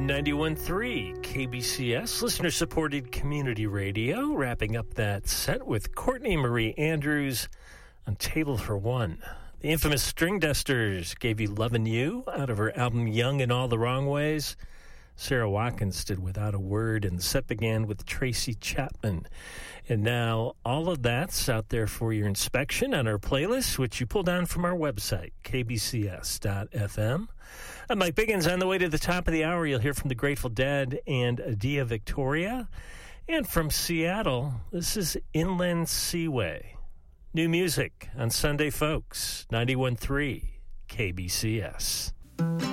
91.3 KBCS, listener-supported community radio, wrapping up that set with Courtney Marie Andrews on Table for One. The infamous String Dusters gave you Lovin' You out of her album Young in All the Wrong Ways. Sarah Watkins did Without a Word, and the set began with Tracy Chapman. And now all of that's out there for your inspection on our playlist, which you pull down from our website, kbcs.fm. I'm Mike Biggins. On the way to the top of the hour, you'll hear from the Grateful Dead and Adia Victoria. And from Seattle, this is Inland Seaway. New music on Sunday, folks. 91.3 KBCS.